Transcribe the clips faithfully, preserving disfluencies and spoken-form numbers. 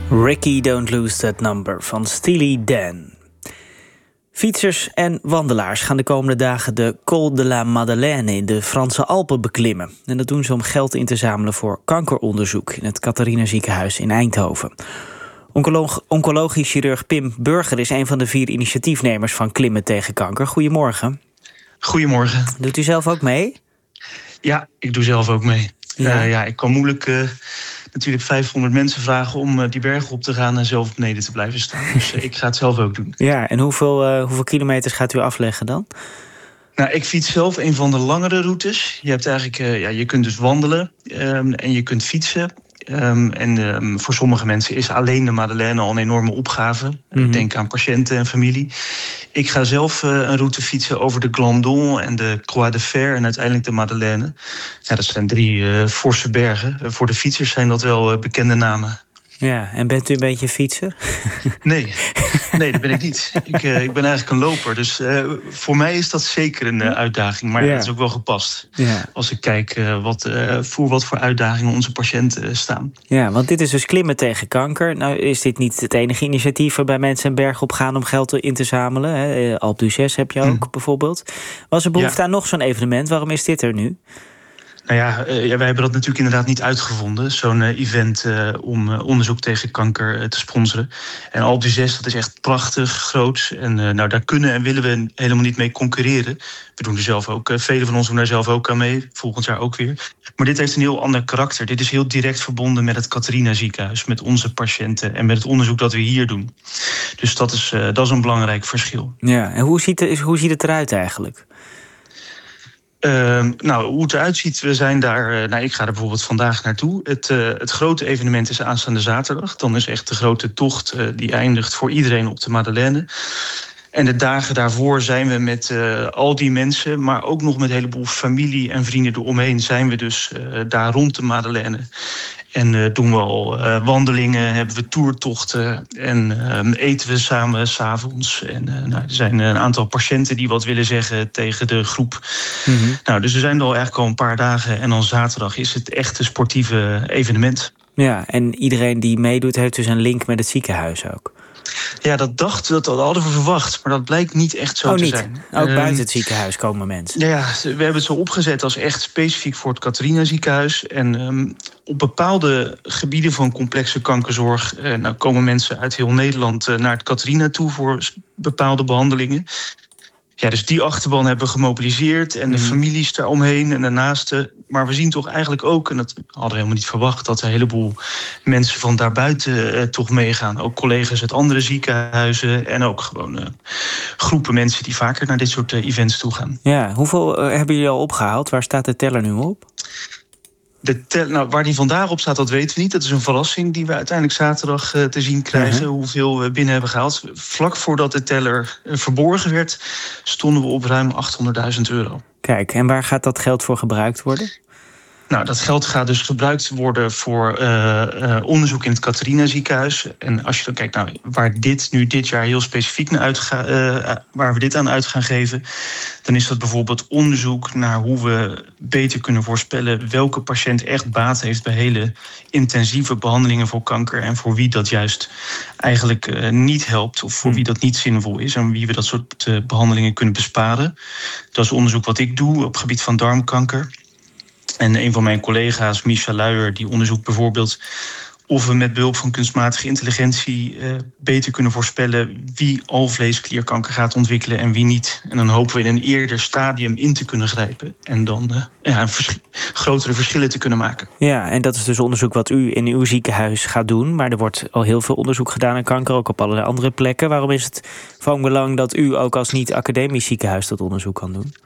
Ricky, Don't Lose That Number van Steely Dan. Fietsers en wandelaars gaan de komende dagen de Col de la Madeleine in de Franse Alpen beklimmen. En dat doen ze om geld in te zamelen voor kankeronderzoek in het Catharina Ziekenhuis in Eindhoven. Oncoloog, oncologisch chirurg Pim Burger is een van de vier initiatiefnemers van Klimmen tegen Kanker. Goedemorgen. Goedemorgen. Doet u zelf ook mee? Ja, ik doe zelf ook mee. Ja, uh, ja ik kan moeilijk uh, natuurlijk vijfhonderd mensen vragen om uh, die berg op te gaan en zelf beneden te blijven staan. Dus uh, ik ga het zelf ook doen. Ja, en hoeveel, uh, hoeveel kilometers gaat u afleggen dan? Nou, ik fiets zelf een van de langere routes. Je hebt eigenlijk, uh, ja, je kunt dus wandelen um, en je kunt fietsen. Um, en um, voor sommige mensen is alleen de Madeleine al een enorme opgave. Mm-hmm. Denk aan patiënten en familie. Ik ga zelf uh, een route fietsen over de Glandon en de Croix de Fer en uiteindelijk de Madeleine. Ja, dat zijn drie uh, forse bergen. Uh, voor de fietsers zijn dat wel uh, bekende namen. Ja, en bent u een beetje fietser? Nee, nee, dat ben ik niet. Ik, uh, ik ben eigenlijk een loper. Dus uh, voor mij is dat zeker een uh, uitdaging. Maar ja, het is ook wel gepast. Ja. Als ik kijk uh, wat, uh, voor wat voor uitdagingen onze patiënten uh, staan. Ja, want dit is dus Klimmen tegen Kanker. Nou is dit niet het enige initiatief waarbij mensen een berg op gaan om geld in te zamelen. Hè? Alpe d'Huez heb je ook mm. bijvoorbeeld. Was er behoefte ja. aan nog zo'n evenement? Waarom is dit er nu? Nou ja, uh, ja, wij hebben dat natuurlijk inderdaad niet uitgevonden. Zo'n uh, event uh, om uh, onderzoek tegen kanker uh, te sponsoren. En Alpe d'Huez, dat is echt prachtig, groot. En uh, nou, daar kunnen en willen we helemaal niet mee concurreren. We doen er zelf ook, uh, velen van ons doen daar zelf ook aan mee. Volgend jaar ook weer. Maar dit heeft een heel ander karakter. Dit is heel direct verbonden met het Catharina Ziekenhuis. Met onze patiënten en met het onderzoek dat we hier doen. Dus dat is, uh, dat is een belangrijk verschil. Ja, en hoe ziet het, hoe ziet het eruit eigenlijk? Uh, nou, hoe het eruit ziet, we zijn daar... Uh, nou, ik ga er bijvoorbeeld vandaag naartoe. Het, uh, het grote evenement is aanstaande zaterdag. Dan is echt de grote tocht uh, die eindigt voor iedereen op de Madeleine. En de dagen daarvoor zijn we met uh, al die mensen... maar ook nog met een heleboel familie en vrienden eromheen... zijn we dus uh, daar rond de Madeleine. En uh, doen we al uh, wandelingen, hebben we toertochten en uh, eten we samen 's avonds. En uh, nou, er zijn een aantal patiënten die wat willen zeggen tegen de groep. Mm-hmm. Nou, dus we zijn er al eigenlijk al een paar dagen en dan zaterdag is het echte sportieve evenement. Ja, en iedereen die meedoet heeft dus een link met het ziekenhuis ook. Ja, dat dachten we, dat hadden we verwacht, maar dat blijkt niet echt zo oh, te niet. zijn. Ook buiten um, het ziekenhuis komen mensen? Ja, we hebben het zo opgezet als echt specifiek voor het Catharina Ziekenhuis. En um, op bepaalde gebieden van complexe kankerzorg... Uh, nou komen mensen uit heel Nederland uh, naar het Catharina toe voor bepaalde behandelingen. Ja, dus die achterban hebben we gemobiliseerd en de families daaromheen en de naasten. Maar we zien toch eigenlijk ook, en dat hadden we helemaal niet verwacht... dat er een heleboel mensen van daarbuiten uh, toch meegaan. Ook collega's uit andere ziekenhuizen en ook gewoon uh, groepen mensen... die vaker naar dit soort uh, events toe gaan. Ja, hoeveel uh, hebben jullie al opgehaald? Waar staat de teller nu op? De tel, nou, waar die vandaag op staat, dat weten we niet. Dat is een verrassing die we uiteindelijk zaterdag uh, te zien krijgen... Uh-huh. Hoeveel we binnen hebben gehaald. Vlak voordat de teller uh, verborgen werd... stonden we op ruim achthonderdduizend euro. Kijk, en waar gaat dat geld voor gebruikt worden? Nou, dat geld gaat dus gebruikt worden voor uh, uh, onderzoek in het Catharina Ziekenhuis. En als je dan kijkt nou, waar dit nu dit jaar heel specifiek naar uitga, uh, waar we dit aan uit gaan geven, dan is dat bijvoorbeeld onderzoek naar hoe we beter kunnen voorspellen welke patiënt echt baat heeft bij hele intensieve behandelingen voor kanker en voor wie dat juist eigenlijk uh, niet helpt of voor wie dat niet zinvol is en wie we dat soort uh, behandelingen kunnen besparen. Dat is onderzoek wat ik doe op het gebied van darmkanker. En een van mijn collega's, Micha Luijer, die onderzoekt bijvoorbeeld of we met behulp van kunstmatige intelligentie uh, beter kunnen voorspellen wie alvleesklierkanker gaat ontwikkelen en wie niet. En dan hopen we in een eerder stadium in te kunnen grijpen en dan uh, ja, vers- grotere verschillen te kunnen maken. Ja, en dat is dus onderzoek wat u in uw ziekenhuis gaat doen. Maar er wordt al heel veel onderzoek gedaan aan kanker, ook op allerlei andere plekken. Waarom is het van belang dat u ook als niet-academisch ziekenhuis dat onderzoek kan doen?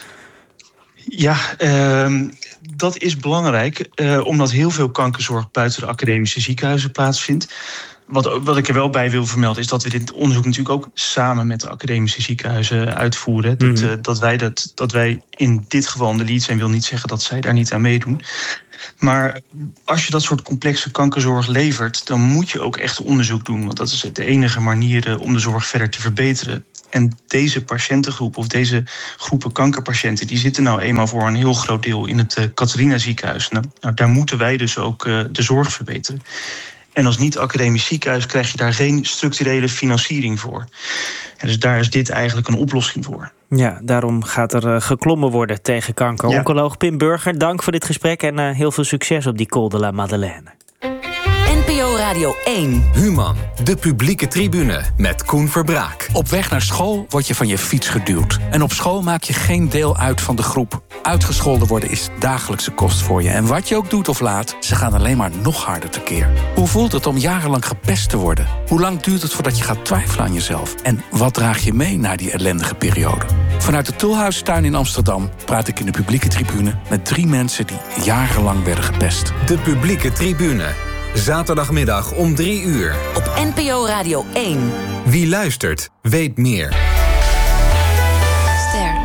Ja, uh, dat is belangrijk, uh, omdat heel veel kankerzorg buiten de academische ziekenhuizen plaatsvindt. Wat, wat ik er wel bij wil vermelden is dat we dit onderzoek natuurlijk ook samen met de academische ziekenhuizen uitvoeren. Mm. Dat, uh, dat, wij dat, dat wij in dit geval in de lead zijn, wil niet zeggen dat zij daar niet aan meedoen. Maar als je dat soort complexe kankerzorg levert, dan moet je ook echt onderzoek doen. Want dat is de enige manier om de zorg verder te verbeteren. En deze patiëntengroep of deze groepen kankerpatiënten, die zitten nou eenmaal voor een heel groot deel in het uh, Catharina Ziekenhuis. Nou, nou, daar moeten wij dus ook uh, de zorg verbeteren. En als niet-academisch ziekenhuis krijg je daar geen structurele financiering voor. En dus daar is dit eigenlijk een oplossing voor. Ja, daarom gaat er uh, geklommen worden tegen kanker. Ja. Oncoloog Pim Burger, dank voor dit gesprek en uh, heel veel succes op die Col de la Madeleine. N P O Radio één. Human, de publieke tribune met Koen Verbraak. Op weg naar school word je van je fiets geduwd. En op school maak je geen deel uit van de groep. Uitgescholden worden is dagelijkse kost voor je. En wat je ook doet of laat, ze gaan alleen maar nog harder tekeer. Hoe voelt het om jarenlang gepest te worden? Hoe lang duurt het voordat je gaat twijfelen aan jezelf? En wat draag je mee na die ellendige periode? Vanuit de Tolhuistuin in Amsterdam praat ik in de publieke tribune met drie mensen die jarenlang werden gepest. De publieke tribune. Zaterdagmiddag om drie uur. Op N P O Radio één. Wie luistert, weet meer. Ster.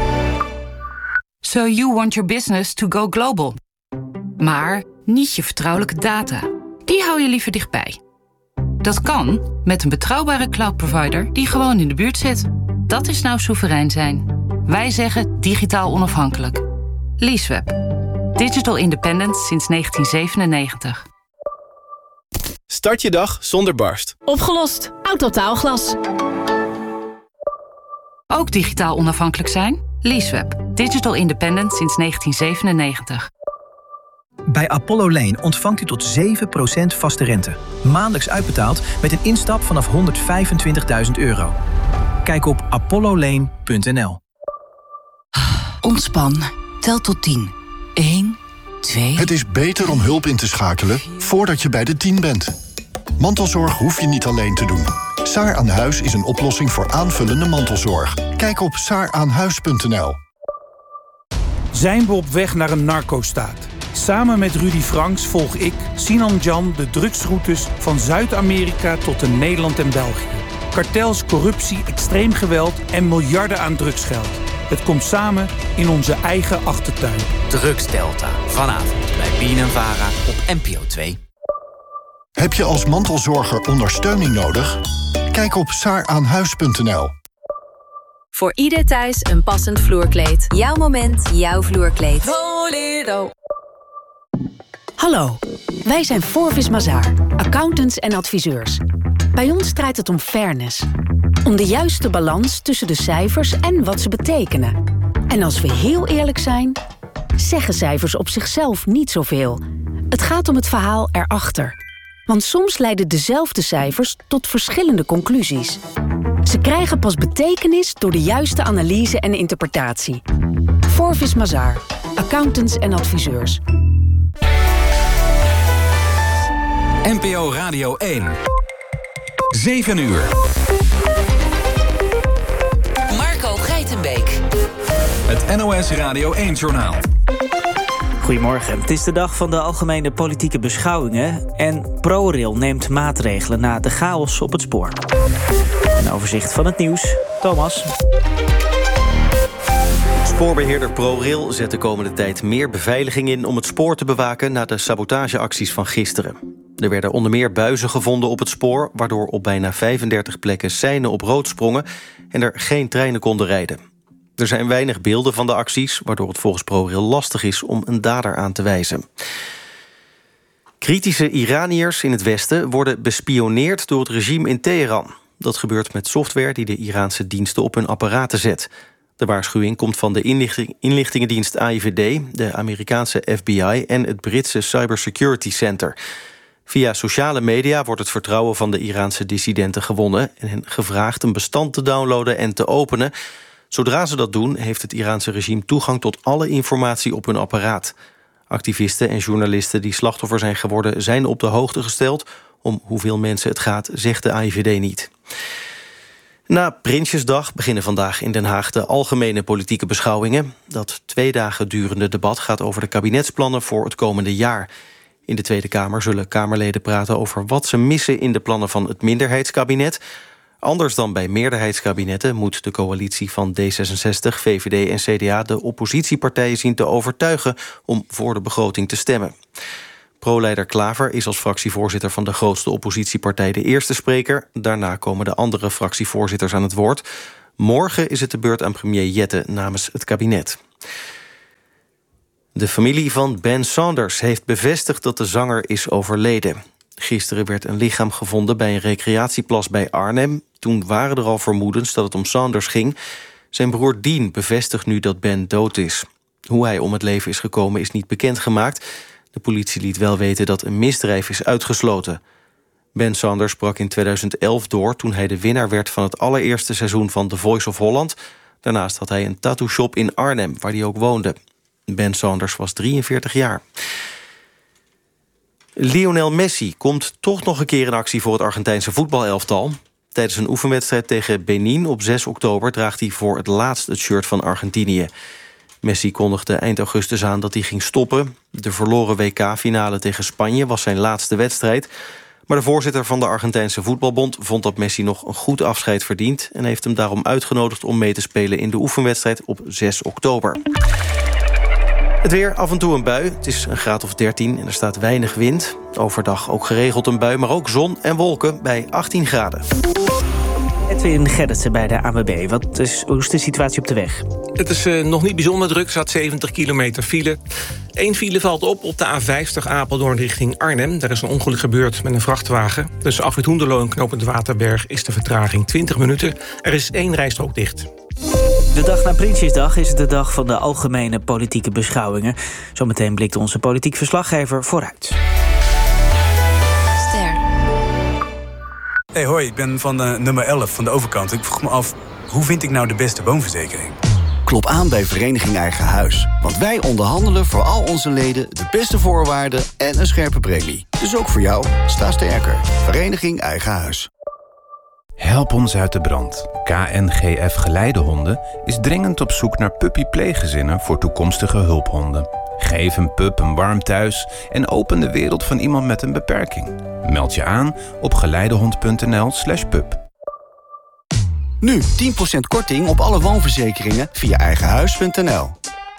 So you want your business to go global. Maar niet je vertrouwelijke data. Die hou je liever dichtbij. Dat kan met een betrouwbare cloud-provider die gewoon in de buurt zit. Dat is nou soeverein zijn. Wij zeggen digitaal onafhankelijk. Leaseweb. Digital independence sinds negentien zevenennegentig. Start je dag zonder barst. Opgelost. Autotaalglas. Ook digitaal onafhankelijk zijn? Leaseweb. Digital independent sinds negentien zevenennegentig. Bij Apollo Lane ontvangt u tot zeven procent vaste rente. Maandelijks uitbetaald met een instap vanaf honderdvijfentwintigduizend euro. Kijk op apollo lane punt n l. Ontspan. Tel tot tien. één, twee... Het is beter om hulp in te schakelen voordat je bij de tien bent. Mantelzorg hoef je niet alleen te doen. Saar aan Huis is een oplossing voor aanvullende mantelzorg. Kijk op saar aan huis punt n l. Zijn we op weg naar een narco-staat? Samen met Rudy Franks volg ik, Sinan Jan, de drugsroutes van Zuid-Amerika tot in Nederland en België. Kartels, corruptie, extreem geweld en miljarden aan drugsgeld. Het komt samen in onze eigen achtertuin. Drugsdelta, vanavond bij B N N Vara op N P O twee. Heb je als mantelzorger ondersteuning nodig? Kijk op saar aan huis punt n l. Voor ieder thuis een passend vloerkleed. Jouw moment, jouw vloerkleed. Voledo. Hallo, wij zijn Forvis Mazars, accountants en adviseurs. Bij ons draait het om fairness. Om de juiste balans tussen de cijfers en wat ze betekenen. En als we heel eerlijk zijn, zeggen cijfers op zichzelf niet zoveel. Het gaat om het verhaal erachter. Want soms leiden dezelfde cijfers tot verschillende conclusies. Ze krijgen pas betekenis door de juiste analyse en interpretatie. Forvis Mazars, accountants en adviseurs. N P O Radio één. zeven uur. Marco Geitenbeek. Het N O S Radio één-journaal. Goedemorgen. Het is de dag van de algemene politieke beschouwingen. En ProRail neemt maatregelen na de chaos op het spoor. Een overzicht van het nieuws. Thomas. Spoorbeheerder ProRail zet de komende tijd meer beveiliging in om het spoor te bewaken na de sabotageacties van gisteren. Er werden onder meer buizen gevonden op het spoor, waardoor op bijna vijfendertig plekken seinen op rood sprongen en er geen treinen konden rijden. Er zijn weinig beelden van de acties, waardoor het volgens ProRail lastig is om een dader aan te wijzen. Kritische Iraniërs in het Westen worden bespioneerd door het regime in Teheran. Dat gebeurt met software die de Iraanse diensten op hun apparaten zet. De waarschuwing komt van de inlichting, inlichtingendienst A I V D, de Amerikaanse F B I en het Britse Cybersecurity Center. Via sociale media wordt het vertrouwen van de Iraanse dissidenten gewonnen en hen gevraagd een bestand te downloaden en te openen. Zodra ze dat doen, heeft het Iraanse regime toegang tot alle informatie op hun apparaat. Activisten en journalisten die slachtoffer zijn geworden zijn op de hoogte gesteld. Om hoeveel mensen het gaat, zegt de A I V D niet. Na Prinsjesdag beginnen vandaag in Den Haag de algemene politieke beschouwingen. Dat twee dagen durende debat gaat over de kabinetsplannen voor het komende jaar. In de Tweede Kamer zullen Kamerleden praten over wat ze missen in de plannen van het minderheidskabinet. Anders dan bij meerderheidskabinetten moet de coalitie van D zesenzestig, V V D en C D A de oppositiepartijen zien te overtuigen om voor de begroting te stemmen. Pro-leider Klaver is als fractievoorzitter van de grootste oppositiepartij de eerste spreker. Daarna komen de andere fractievoorzitters aan het woord. Morgen is het de beurt aan premier Jette namens het kabinet. De familie van Ben Saunders heeft bevestigd dat de zanger is overleden. Gisteren werd een lichaam gevonden bij een recreatieplas bij Arnhem. Toen waren er al vermoedens dat het om Sanders ging. Zijn broer Dean bevestigt nu dat Ben dood is. Hoe hij om het leven is gekomen is niet bekendgemaakt. De politie liet wel weten dat een misdrijf is uitgesloten. Ben Sanders brak in tweeduizend elf door toen hij de winnaar werd van het allereerste seizoen van The Voice of Holland. Daarnaast had hij een tattoo-shop in Arnhem, waar hij ook woonde. Ben Sanders was drieënveertig jaar. Lionel Messi komt toch nog een keer in actie voor het Argentijnse voetbalelftal. Tijdens een oefenwedstrijd tegen Benin op zes oktober draagt hij voor het laatst het shirt van Argentinië. Messi kondigde eind augustus aan dat hij ging stoppen. De verloren W K-finale tegen Spanje was zijn laatste wedstrijd. Maar de voorzitter van de Argentijnse voetbalbond vond dat Messi nog een goed afscheid verdient en heeft hem daarom uitgenodigd om mee te spelen in de oefenwedstrijd op zes oktober. Het weer, af en toe een bui. Het is een graad of dertien en er staat weinig wind. Overdag ook geregeld een bui, maar ook zon en wolken bij achttien graden. Edwin Gerritsen bij de A N W B. Wat is, hoe is de situatie op de weg? Het is uh, nog niet bijzonder druk, er staat zeventig kilometer file. Eén file valt op op de A vijftig Apeldoorn richting Arnhem. Daar is een ongeluk gebeurd met een vrachtwagen. Tussen Afrit Hoenderloo en Knopend Waterberg is de vertraging twintig minuten. Er is één rijstrook dicht. De dag na Prinsjesdag is het de dag van de algemene politieke beschouwingen. Zometeen blikt onze politiek verslaggever vooruit. Ster. Hey, hoi, ik ben van de nummer elf van de overkant. Ik vroeg me af, hoe vind ik nou de beste woonverzekering? Klop aan bij Vereniging Eigen Huis. Want wij onderhandelen voor al onze leden de beste voorwaarden en een scherpe premie. Dus ook voor jou, sta sterker. Vereniging Eigen Huis. Help ons uit de brand. K N G F Geleidehonden is dringend op zoek naar puppypleeggezinnen voor toekomstige hulphonden. Geef een pup een warm thuis en open de wereld van iemand met een beperking. Meld je aan op geleidehond punt n l slash pup. Nu tien procent korting op alle woonverzekeringen via eigenhuis punt n l.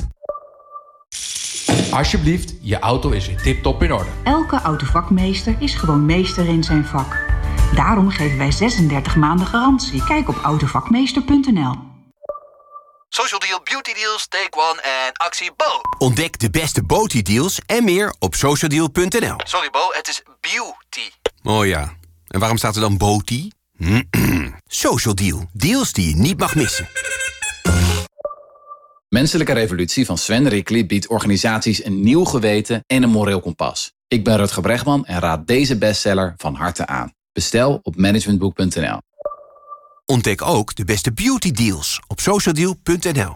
Alsjeblieft, je auto is weer tip-top in orde. Elke autovakmeester is gewoon meester in zijn vak. Daarom geven wij zesendertig maanden garantie. Kijk op autovakmeester punt n l. Social Deal, Beauty Deals, Take One en actie Bo. Ontdek de beste Beauty Deals en meer op social deal punt n l. Sorry Bo, het is beauty. Oh ja, en waarom staat er dan Beauty? Social Deal, deals die je niet mag missen. Menselijke Revolutie van Sven Rickli biedt organisaties een nieuw geweten en een moreel kompas. Ik ben Rutger Bregman en raad deze bestseller van harte aan. Bestel op managementboek punt n l. Ontdek ook de beste beauty deals op social deal punt n l.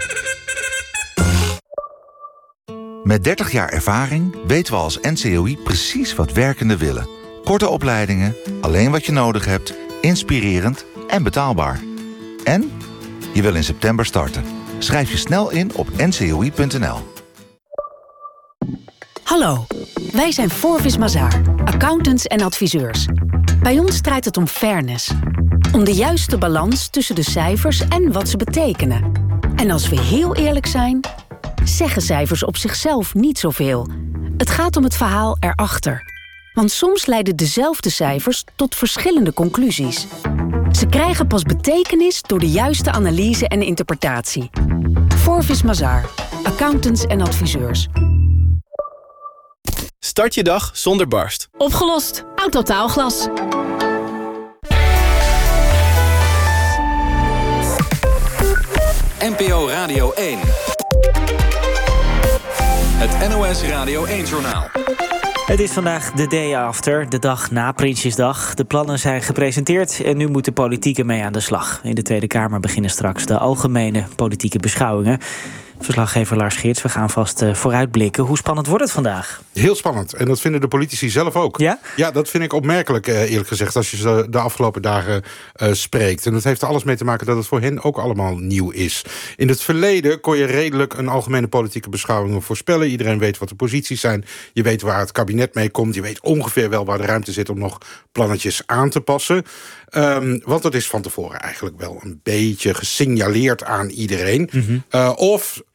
Met dertig jaar ervaring weten we als N C O I precies wat werkenden willen. Korte opleidingen, alleen wat je nodig hebt, inspirerend en betaalbaar. En je wil in september starten. Schrijf je snel in op n c o i punt n l. Hallo, wij zijn Forvis Mazars, accountants en adviseurs. Bij ons draait het om fairness. Om de juiste balans tussen de cijfers en wat ze betekenen. En als we heel eerlijk zijn, zeggen cijfers op zichzelf niet zoveel. Het gaat om het verhaal erachter. Want soms leiden dezelfde cijfers tot verschillende conclusies. Ze krijgen pas betekenis door de juiste analyse en interpretatie. Forvis Mazars, accountants en adviseurs. Start je dag zonder barst. Opgelost. Autotaalglas. N P O Radio één. Het N O S Radio één-journaal. Het is vandaag de day after, de dag na Prinsjesdag. De plannen zijn gepresenteerd en nu moet de politiek ermee aan de slag. In de Tweede Kamer beginnen straks de algemene politieke beschouwingen. Verslaggever Lars Geerts, we gaan vast uh, vooruitblikken. Hoe spannend wordt het vandaag? Heel spannend. En dat vinden de politici zelf ook. Ja? Ja, dat vind ik opmerkelijk, uh, eerlijk gezegd, als je ze de afgelopen dagen uh, spreekt. En dat heeft er alles mee te maken dat het voor hen ook allemaal nieuw is. In het verleden kon je redelijk een algemene politieke beschouwing voorspellen. Iedereen weet wat de posities zijn. Je weet waar het kabinet mee komt. Je weet ongeveer wel waar de ruimte zit om nog plannetjes aan te passen. Um, want dat is van tevoren eigenlijk wel een beetje gesignaleerd aan iedereen. Mm-hmm. Uh, of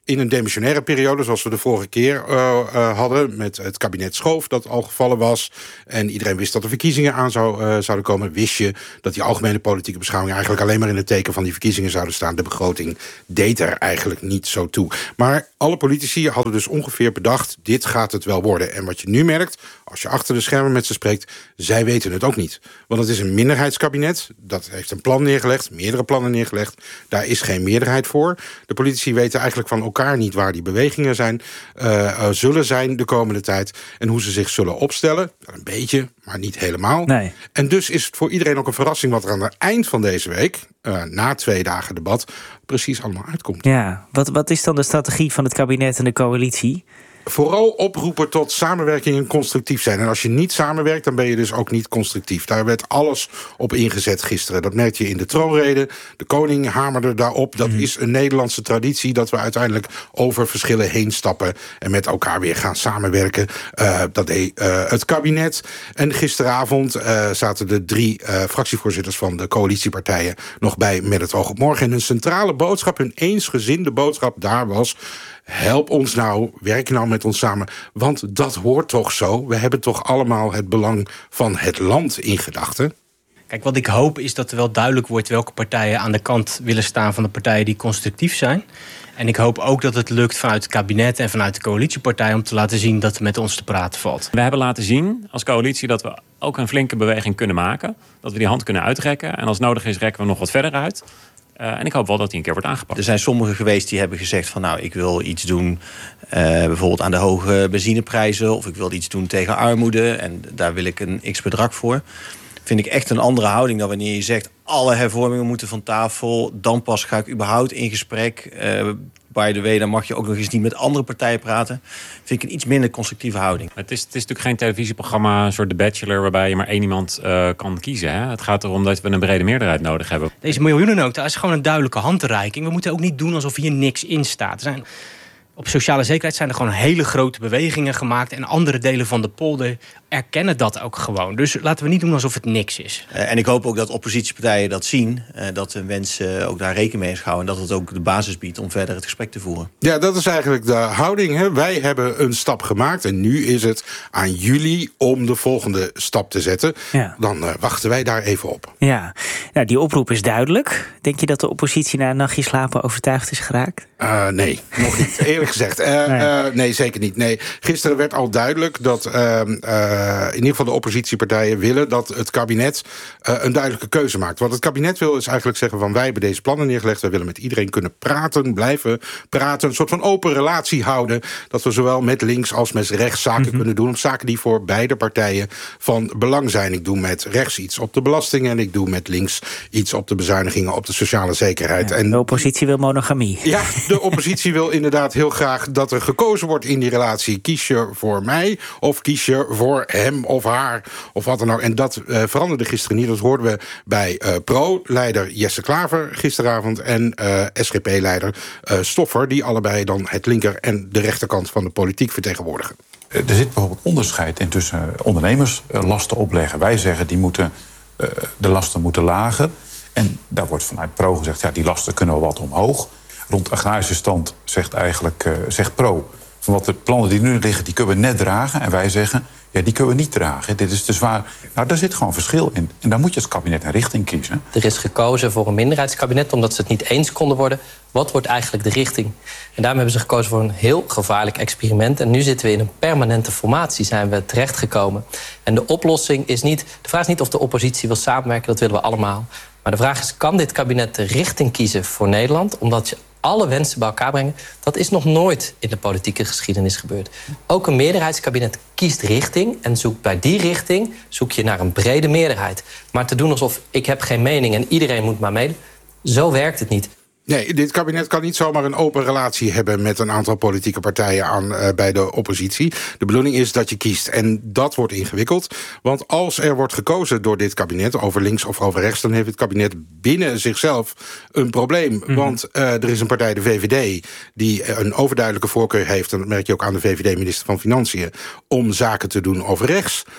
in een demissionaire periode, zoals we de vorige keer uh, uh, hadden, met het kabinet Schoof dat al gevallen was, en iedereen wist dat er verkiezingen aan zou, uh, zouden komen, wist je dat die algemene politieke beschouwingen eigenlijk alleen maar in het teken van die verkiezingen zouden staan. De begroting deed er eigenlijk niet zo toe. Maar alle politici hadden dus ongeveer bedacht, dit gaat het wel worden. En wat je nu merkt, als je achter de schermen met ze spreekt, zij weten het ook niet. Want het is een minderheidskabinet, dat heeft een plan neergelegd, meerdere plannen neergelegd. Daar is geen meerderheid voor. De politici weten eigenlijk van elkaar niet waar die bewegingen zijn, uh, uh, zullen zijn de komende tijd en hoe ze zich zullen opstellen. Een beetje, maar niet helemaal. Nee. En dus is het voor iedereen ook een verrassing wat er aan het eind van deze week, uh, na twee dagen debat, precies allemaal uitkomt. Ja, wat, wat is dan de strategie van het kabinet en de coalitie? Vooral oproepen tot samenwerking en constructief zijn. En als je niet samenwerkt, dan ben je dus ook niet constructief. Daar werd alles op ingezet gisteren. Dat merk je in de troonrede. De koning hamerde daarop. Dat mm. is een Nederlandse traditie, dat we uiteindelijk over verschillen heen stappen en met elkaar weer gaan samenwerken. Uh, dat deed uh, het kabinet. En gisteravond uh, zaten de drie uh, fractievoorzitters van de coalitiepartijen nog bij met het oog op morgen. En hun centrale boodschap, hun eensgezinde boodschap daar was: help ons nou, werk nou met ons samen. Want dat hoort toch zo. We hebben toch allemaal het belang van het land in gedachten. Kijk, wat ik hoop is dat er wel duidelijk wordt welke partijen aan de kant willen staan van de partijen die constructief zijn. En ik hoop ook dat het lukt vanuit het kabinet en vanuit de coalitiepartij om te laten zien dat er met ons te praten valt. We hebben laten zien als coalitie dat we ook een flinke beweging kunnen maken. Dat we die hand kunnen uitrekken. En als nodig is rekken we nog wat verder uit. Uh, en ik hoop wel dat die een keer wordt aangepakt. Er zijn sommigen geweest die hebben gezegd van nou, ik wil iets doen uh, bijvoorbeeld aan de hoge benzineprijzen, of ik wil iets doen tegen armoede en daar wil ik een x-bedrag voor. Vind ik echt een andere houding dan wanneer je zegt alle hervormingen moeten van tafel, dan pas ga ik überhaupt in gesprek. Uh, by the way, dan mag je ook nog eens niet met andere partijen praten. Vind ik een iets minder constructieve houding. Het is, het is natuurlijk geen televisieprogramma, een soort The Bachelor, waarbij je maar één iemand uh, kan kiezen. Hè? Het gaat erom dat we een brede meerderheid nodig hebben. Deze miljoenennota is gewoon een duidelijke handreiking. We moeten ook niet doen alsof hier niks in staat. Er zijn, op sociale zekerheid zijn er gewoon hele grote bewegingen gemaakt en andere delen van de polder erkennen dat ook gewoon. Dus laten we niet doen alsof het niks is. Uh, en ik hoop ook dat oppositiepartijen dat zien, uh, dat hun mensen ook daar rekening mee houden en dat het ook de basis biedt om verder het gesprek te voeren. Ja, dat is eigenlijk de houding. Hè? Wij hebben een stap gemaakt en nu is het aan jullie om de volgende stap te zetten. Ja. Dan uh, wachten wij daar even op. Ja, nou, die oproep is duidelijk. Denk je dat de oppositie na een nachtje slapen overtuigd is geraakt? Uh, nee, nog niet. Eerlijk gezegd. Uh, nee. Uh, nee, zeker niet. Nee. Gisteren werd al duidelijk dat uh, uh, in ieder geval de oppositiepartijen willen dat het kabinet uh, een duidelijke keuze maakt. Wat het kabinet wil is eigenlijk zeggen van wij hebben deze plannen neergelegd. Wij willen met iedereen kunnen praten, blijven praten. Een soort van open relatie houden. Dat we zowel met links als met rechts zaken mm-hmm. kunnen doen. Op zaken die voor beide partijen van belang zijn. Ik doe met rechts iets op de belastingen en ik doe met links iets op de bezuinigingen op de sociale zekerheid. Ja, en de oppositie wil monogamie. Ja, de oppositie wil inderdaad heel graag dat er gekozen wordt in die relatie. Kies je voor mij of kies je voor hem of haar of wat dan ook. En dat uh, veranderde gisteren niet. Dat hoorden we bij uh, Pro-leider Jesse Klaver gisteravond en uh, S G P-leider uh, Stoffer, die allebei dan het linker en de rechterkant van de politiek vertegenwoordigen. Er zit bijvoorbeeld onderscheid in tussen ondernemers uh, lasten opleggen. Wij zeggen die moeten uh, de lasten moeten lager. En daar wordt vanuit Pro gezegd, ja, die lasten kunnen wel wat omhoog. Rond agrarische stand zegt eigenlijk uh, zegt Pro van wat de plannen die nu liggen, die kunnen we net dragen. En wij zeggen, ja, die kunnen we niet dragen. Dit is te zwaar. Nou, daar zit gewoon verschil in. En daar moet je als kabinet een richting kiezen. Er is gekozen voor een minderheidskabinet omdat ze het niet eens konden worden. Wat wordt eigenlijk de richting? En daarom hebben ze gekozen voor een heel gevaarlijk experiment. En nu zitten we in een permanente formatie, zijn we terechtgekomen. En de oplossing is niet, de vraag is niet of de oppositie wil samenwerken, dat willen we allemaal. Maar de vraag is, kan dit kabinet de richting kiezen voor Nederland? Omdat je alle wensen bij elkaar brengen. Dat is nog nooit in de politieke geschiedenis gebeurd. Ook een meerderheidskabinet kiest richting en zoekt bij die richting zoek je naar een brede meerderheid. Maar te doen alsof ik heb geen mening en iedereen moet maar meedoen, zo werkt het niet. Nee, dit kabinet kan niet zomaar een open relatie hebben met een aantal politieke partijen aan uh, bij de oppositie. De bedoeling is dat je kiest. En dat wordt ingewikkeld. Want als er wordt gekozen door dit kabinet, over links of over rechts, dan heeft het kabinet binnen zichzelf een probleem. Mm-hmm. Want uh, er is een partij, de V V D, die een overduidelijke voorkeur heeft, en dat merk je ook aan de V V D-minister van Financiën, om zaken te doen over rechts.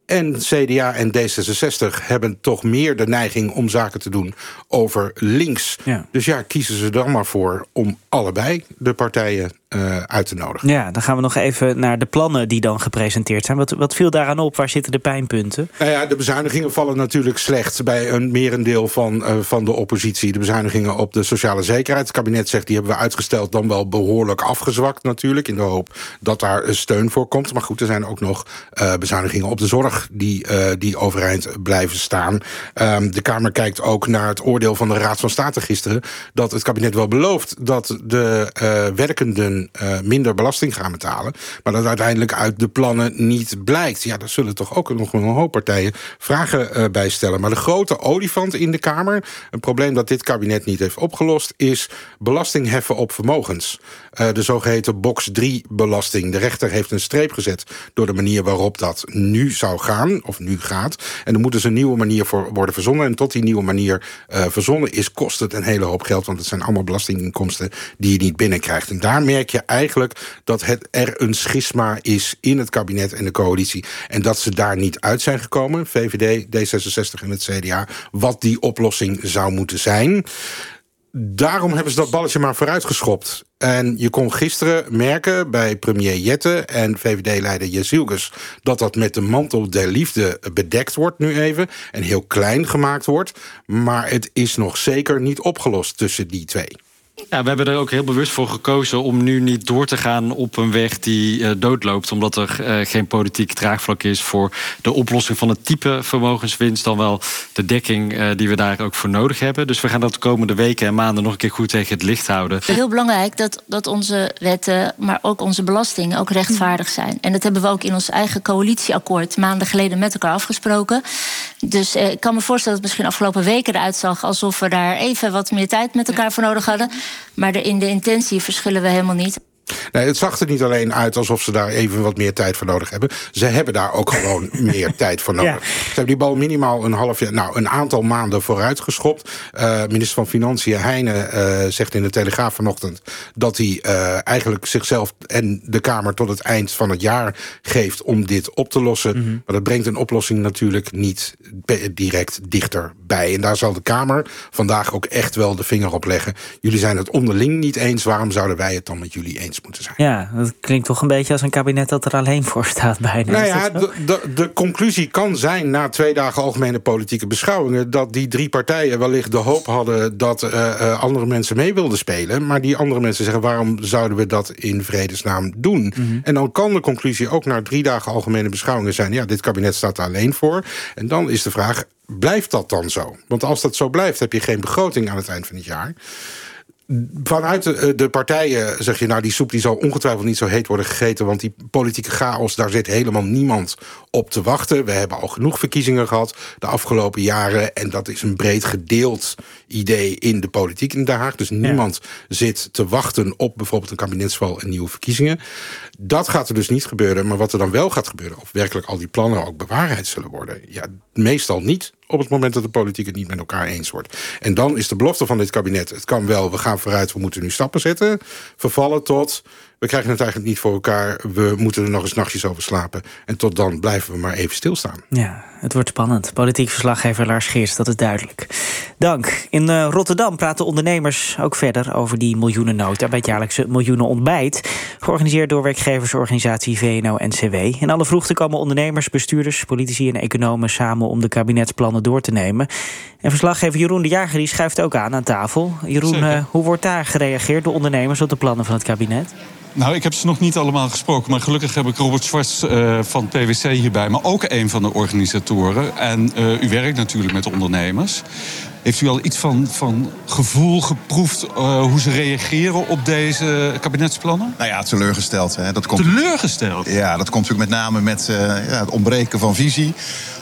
En C D A en D zesenzestig hebben toch meer de neiging om zaken te doen over links. Ja. Dus ja, kiezen ze dan maar voor om allebei de partijen uh, uit te nodigen. Ja, dan gaan we nog even naar de plannen die dan gepresenteerd zijn. Wat, wat viel daaraan op? Waar zitten de pijnpunten? Nou ja, de bezuinigingen vallen natuurlijk slecht bij een merendeel van, uh, van de oppositie. De bezuinigingen op de sociale zekerheid. Het kabinet zegt, die hebben we uitgesteld, dan wel behoorlijk afgezwakt natuurlijk, in de hoop dat daar steun voor komt. Maar goed, er zijn ook nog uh, bezuinigingen op de zorg die, uh, die overeind blijven staan. Um, de Kamer kijkt ook naar het oordeel van de Raad van State gisteren, dat het kabinet wel belooft dat de uh, werkenden uh, minder belasting gaan betalen, maar dat uiteindelijk uit de plannen niet blijkt. Ja, daar zullen toch ook nog een hoop partijen vragen uh, bij stellen. Maar de grote olifant in de Kamer, een probleem dat dit kabinet niet heeft opgelost, is belasting heffen op vermogens. Uh, de zogeheten box drie belasting. De rechter heeft een streep gezet door de manier waarop dat nu zou gaan, of nu gaat. En er moet dus een nieuwe manier voor worden verzonnen. En tot die nieuwe manier uh, verzonnen is, kost het een hele hoop geld, want het zijn allemaal belastinginkomsten die je niet binnenkrijgt. En daar merk je eigenlijk dat het er een schisma is in het kabinet en de coalitie. En dat ze daar niet uit zijn gekomen, V V D, D zesenzestig en het C D A, wat die oplossing zou moeten zijn. Daarom hebben ze dat balletje maar vooruitgeschopt. En je kon gisteren merken bij premier Jette en V V D-leider Jezilgus dat dat met de mantel der liefde bedekt wordt nu even en heel klein gemaakt wordt. Maar het is nog zeker niet opgelost tussen die twee. Ja, we hebben er ook heel bewust voor gekozen om nu niet door te gaan op een weg die uh, doodloopt, omdat er uh, geen politiek draagvlak is voor de oplossing van het type vermogenswinst, dan wel de dekking uh, die we daar ook voor nodig hebben. Dus we gaan dat de komende weken en maanden nog een keer goed tegen het licht houden. Het is heel belangrijk dat, dat onze wetten, maar ook onze belastingen ook rechtvaardig zijn. En dat hebben we ook in ons eigen coalitieakkoord maanden geleden met elkaar afgesproken. Dus uh, ik kan me voorstellen dat het misschien afgelopen weken eruit zag alsof we daar even wat meer tijd met elkaar voor nodig hadden. Maar de, in de intentie verschillen we helemaal niet. Nee, het zag er niet alleen uit alsof ze daar even wat meer tijd voor nodig hebben. Ze hebben daar ook gewoon meer tijd voor nodig. Ja. Ze hebben die bal minimaal een half jaar, nou een aantal maanden vooruitgeschopt. Uh, minister van Financiën Heijnen uh, zegt in de Telegraaf vanochtend dat hij uh, eigenlijk zichzelf en de Kamer tot het eind van het jaar geeft om dit op te lossen. Mm-hmm. Maar dat brengt een oplossing natuurlijk niet direct dichterbij. En daar zal de Kamer vandaag ook echt wel de vinger op leggen. Jullie zijn het onderling niet eens. Waarom zouden wij het dan met jullie eens moeten zijn? Ja, dat klinkt toch een beetje als een kabinet dat er alleen voor staat bijna. Nou ja, de, de, de conclusie kan zijn na twee dagen algemene politieke beschouwingen dat die drie partijen wellicht de hoop hadden dat uh, uh, andere mensen mee wilden spelen. Maar die andere mensen zeggen, waarom zouden we dat in vredesnaam doen? Mm-hmm. En dan kan de conclusie ook na drie dagen algemene beschouwingen zijn, ja, dit kabinet staat er alleen voor. En dan is de vraag, blijft dat dan zo? Want als dat zo blijft, heb je geen begroting aan het eind van het jaar. Vanuit de, de partijen zeg je, nou die soep die zal ongetwijfeld niet zo heet worden gegeten, want die politieke chaos, daar zit helemaal niemand op te wachten. We hebben al genoeg verkiezingen gehad de afgelopen jaren en dat is een breed gedeeld idee in de politiek in Den Haag. Dus niemand ja. zit te wachten op bijvoorbeeld een kabinetsval en nieuwe verkiezingen. Dat gaat er dus niet gebeuren, maar wat er dan wel gaat gebeuren, of werkelijk al die plannen ook bewaarheid zullen worden, ja, meestal niet op het moment dat de politiek het niet met elkaar eens wordt. En dan is de belofte van dit kabinet, het kan wel, we gaan vooruit, we moeten nu stappen zetten, vervallen tot, we krijgen het eigenlijk niet voor elkaar, we moeten er nog eens nachtjes over slapen. En tot dan blijven we maar even stilstaan. Ja, het wordt spannend. Politiek verslaggever Lars Geers, dat is duidelijk. Dank. In uh, Rotterdam praten ondernemers ook verder over die miljoenennota bij het jaarlijkse miljoenenontbijt, georganiseerd door werkgeversorganisatie V N O N C W. In alle vroegte komen ondernemers, bestuurders, politici en economen samen om de kabinetsplannen door te nemen. En verslaggever Jeroen de Jager die schuift ook aan aan tafel. Jeroen, uh, hoe wordt daar gereageerd door ondernemers op de plannen van het kabinet? Nou, ik heb ze nog niet allemaal gesproken, maar gelukkig heb ik Robert Schwartz uh, van P W C hierbij, maar ook een van de organisatoren. En uh, u werkt natuurlijk met ondernemers. Heeft u al iets van, van gevoel geproefd uh, hoe ze reageren op deze kabinetsplannen? Nou ja, teleurgesteld. Hè. Dat komt, teleurgesteld? Ja, dat komt natuurlijk met name met uh, ja, het ontbreken van visie.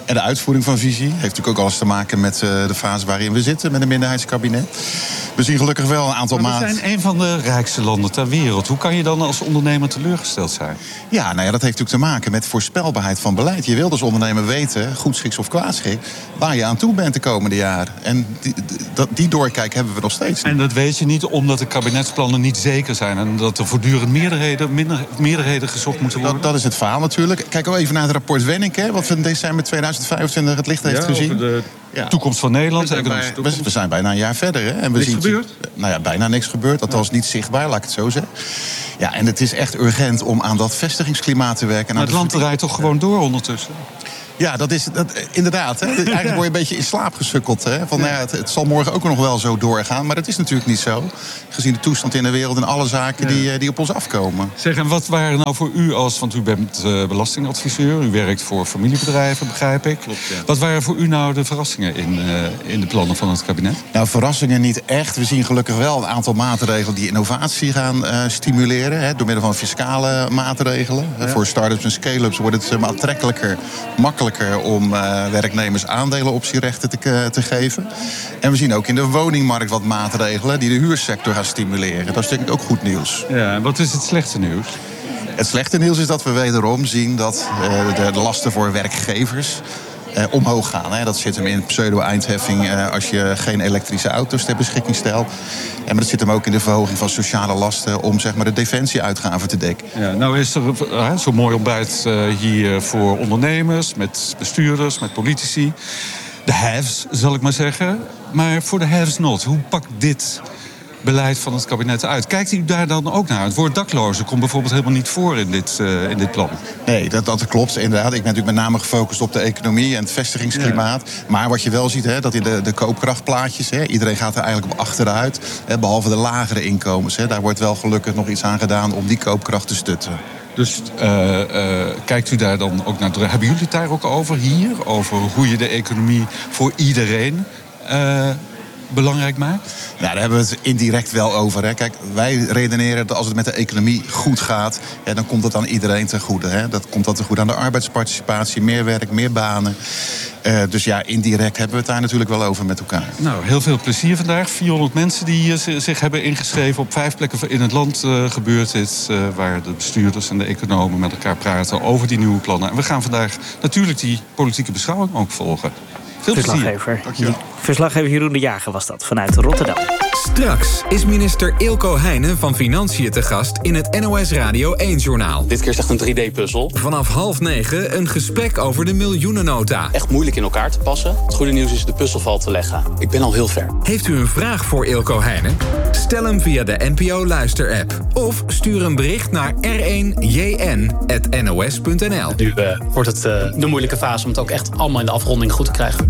En de uitvoering van visie heeft natuurlijk ook alles te maken met uh, de fase waarin we zitten met een minderheidskabinet. We zien gelukkig wel een aantal maanden. We zijn een van de rijkste landen ter wereld. Hoe kan je dan als ondernemer teleurgesteld zijn? Ja, nou ja, dat heeft natuurlijk te maken met voorspelbaarheid van beleid. Je wilt als ondernemer weten, goedschiks of kwaadschiks, waar je aan toe bent de komende jaren. En die, die, die doorkijk hebben we nog steeds. En dat weet je niet omdat de kabinetsplannen niet zeker zijn en dat er voortdurend meerderheden, minder, meerderheden gezocht moeten worden? Dat, dat is het verhaal natuurlijk. Kijk ook even naar het rapport Wenning, hè, wat we in december tweeduizend vijfentwintig het licht heeft ja, gezien. De ja. toekomst van Nederland. We zijn, bij, we, we zijn bijna een jaar verder. Hè, en we niks zien, gebeurd? Nou ja, bijna niks gebeurd. Althans niet zichtbaar, laat ik het zo zeggen. Ja, en het is echt urgent om aan dat vestigingsklimaat te werken. Maar het land draait toch gewoon door ondertussen? Ja, dat is dat, inderdaad. Hè. Eigenlijk word je een beetje in slaap gesukkeld. Hè. Van, nou ja, het, het zal morgen ook nog wel zo doorgaan. Maar dat is natuurlijk niet zo. Gezien de toestand in de wereld en alle zaken ja. die, die op ons afkomen. Zeg, en wat waren nou voor u als... want u bent uh, belastingadviseur. U werkt voor familiebedrijven, begrijp ik. Klopt, ja. Wat waren voor u nou de verrassingen in, uh, in de plannen van het kabinet? Nou, verrassingen niet echt. We zien gelukkig wel een aantal maatregelen die innovatie gaan uh, stimuleren. Hè, door middel van fiscale maatregelen. Ja. Voor start-ups en scale-ups wordt het uh, aantrekkelijker, makkelijker om uh, werknemers aandelenoptierechten te, te geven. En we zien ook in de woningmarkt wat maatregelen die de huursector gaan stimuleren. Dat is denk ik ook goed nieuws. Ja, en wat is het slechte nieuws? Het slechte nieuws is dat we wederom zien dat uh, de, de lasten voor werkgevers Uh, omhoog gaan. Hè. Dat zit hem in pseudo-eindheffing uh, als je geen elektrische auto's ter beschikking stelt. En maar dat zit hem ook in de verhoging van sociale lasten om zeg maar, de defensieuitgaven te dekken. Ja, nou is er uh, zo'n mooi ontbijt uh, hier voor ondernemers, met bestuurders, met politici. De haves, zal ik maar zeggen. Maar voor de haves not, hoe pakt dit beleid van het kabinet uit? Kijkt u daar dan ook naar? Het woord daklozen komt bijvoorbeeld helemaal niet voor in dit, uh, in dit plan. Nee, dat, dat klopt inderdaad. Ik ben natuurlijk met name gefocust op de economie en het vestigingsklimaat. Ja. Maar wat je wel ziet, hè, dat in de, de koopkrachtplaatjes, hè, iedereen gaat er eigenlijk op achteruit. Hè, behalve de lagere inkomens. Hè. Daar wordt wel gelukkig nog iets aan gedaan om die koopkracht te stutten. Dus uh, uh, kijkt u daar dan ook naar? Hebben jullie het daar ook over hier? Over hoe je de economie voor iedereen Uh, belangrijk maakt? Ja, daar hebben we het indirect wel over. Hè. Kijk, wij redeneren dat als het met de economie goed gaat, ja, dan komt dat aan iedereen ten goede. Hè. Dat komt dat ten goede aan de arbeidsparticipatie, meer werk, meer banen. Uh, dus ja, indirect hebben we het daar natuurlijk wel over met elkaar. Nou, heel veel plezier vandaag. vierhonderd mensen die uh, zich hebben ingeschreven. Op vijf plekken in het land uh, gebeurt dit. Uh, waar de bestuurders en de economen met elkaar praten over die nieuwe plannen. En we gaan vandaag natuurlijk die politieke beschouwing ook volgen. Veel Verslaggever, Verslaggever Jeroen de Jager was dat, vanuit Rotterdam. Straks is minister Eelco Heijnen van Financiën te gast in het N O S Radio één-journaal. Dit keer is echt een drie D-puzzel. Vanaf half negen een gesprek over de miljoenennota. Echt moeilijk in elkaar te passen. Het goede nieuws is de puzzel valt te leggen. Ik ben al heel ver. Heeft u een vraag voor Eelco Heijnen? Stel hem via de N P O-luister-app. Of stuur een bericht naar r één j n at n o s punt n l. Nu uh, wordt het uh, de moeilijke fase om het ook echt allemaal in de afronding goed te krijgen.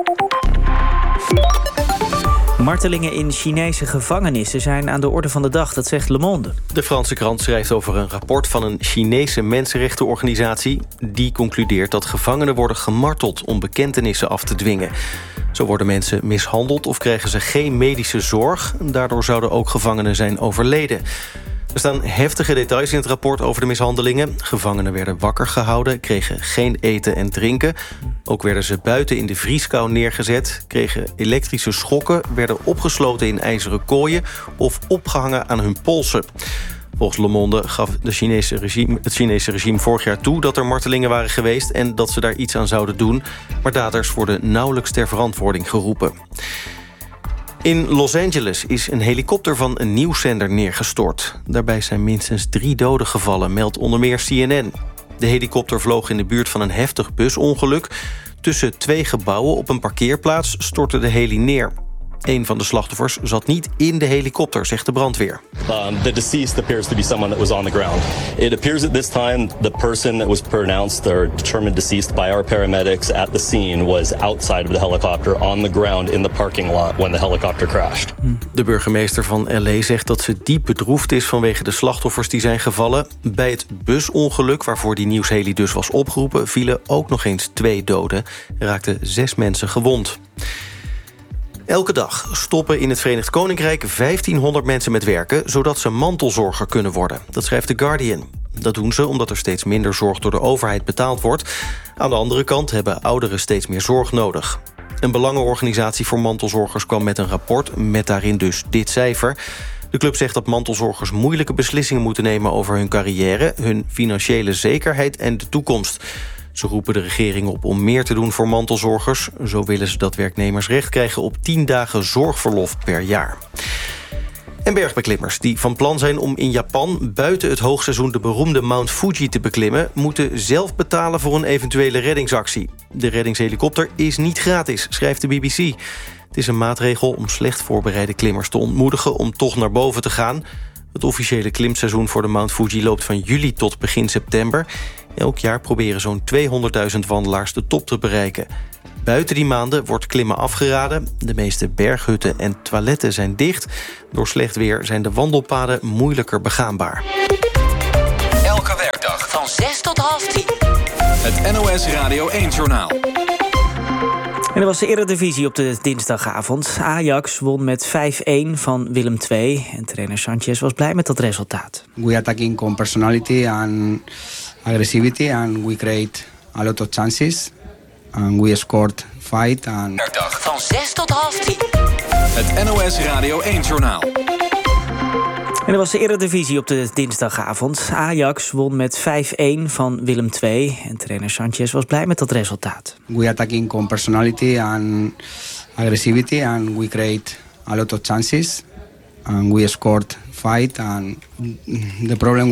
Martelingen in Chinese gevangenissen zijn aan de orde van de dag, dat zegt Le Monde. De Franse krant schrijft over een rapport van een Chinese mensenrechtenorganisatie. Die concludeert dat gevangenen worden gemarteld om bekentenissen af te dwingen. Zo worden mensen mishandeld of krijgen ze geen medische zorg. Daardoor zouden ook gevangenen zijn overleden. Er staan heftige details in het rapport over de mishandelingen. Gevangenen werden wakker gehouden, kregen geen eten en drinken. Ook werden ze buiten in de vrieskou neergezet, kregen elektrische schokken, werden opgesloten in ijzeren kooien of opgehangen aan hun polsen. Volgens Le Monde gaf de Chinese regime, het Chinese regime vorig jaar toe dat er martelingen waren geweest en dat ze daar iets aan zouden doen. Maar daders worden nauwelijks ter verantwoording geroepen. In Los Angeles is een helikopter van een nieuwszender neergestort. Daarbij zijn minstens drie doden gevallen, meldt onder meer C N N. De helikopter vloog in de buurt van een heftig busongeluk. Tussen twee gebouwen op een parkeerplaats stortte de heli neer. Een van de slachtoffers zat niet in de helikopter, zegt de brandweer. Um, the deceased appears to be someone that was on the ground. It appears at this time the person that was pronounced or determined deceased by our paramedics at the scene was outside of the helicopter on the ground in the parking lot when the helicopter crashed. De burgemeester van L A zegt dat ze diep bedroefd is vanwege de slachtoffers die zijn gevallen. Bij het busongeluk waarvoor die nieuwsheli dus was opgeroepen vielen ook nog eens twee doden. Er raakten zes mensen gewond. Elke dag stoppen in het Verenigd Koninkrijk vijftienhonderd mensen met werken, zodat ze mantelzorger kunnen worden. Dat schrijft The Guardian. Dat doen ze omdat er steeds minder zorg door de overheid betaald wordt. Aan de andere kant hebben ouderen steeds meer zorg nodig. Een belangenorganisatie voor mantelzorgers kwam met een rapport met daarin dus dit cijfer. De club zegt dat mantelzorgers moeilijke beslissingen moeten nemen over hun carrière, hun financiële zekerheid en de toekomst. Ze roepen de regering op om meer te doen voor mantelzorgers. Zo willen ze dat werknemers recht krijgen op tien dagen zorgverlof per jaar. En bergbeklimmers die van plan zijn om in Japan buiten het hoogseizoen de beroemde Mount Fuji te beklimmen, moeten zelf betalen voor een eventuele reddingsactie. De reddingshelikopter is niet gratis, schrijft de B B C. Het is een maatregel om slecht voorbereide klimmers te ontmoedigen om toch naar boven te gaan. Het officiële klimseizoen voor de Mount Fuji loopt van juli tot begin september. Elk jaar proberen zo'n tweehonderdduizend wandelaars de top te bereiken. Buiten die maanden wordt klimmen afgeraden. De meeste berghutten en toiletten zijn dicht. Door slecht weer zijn de wandelpaden moeilijker begaanbaar. Elke werkdag van zes tot half tien. Het N O S Radio één-journaal. En er was de Eredivisie op de dinsdagavond. Ajax won met vijf-een van Willem twee. En trainer Sanchez was blij met dat resultaat. We attacking con personality and aggressivity and we create a lot of chances. And we scored fight and... Werkdag van zes tot half tien. Het N O S Radio één-journaal. En er was de Eredivisie op de dinsdagavond. Ajax won met vijf-een van Willem twee. En trainer Sanchez was blij met dat resultaat. We attacking con personality and aggressivity and we create a lot of chances. And we scored fight and the problem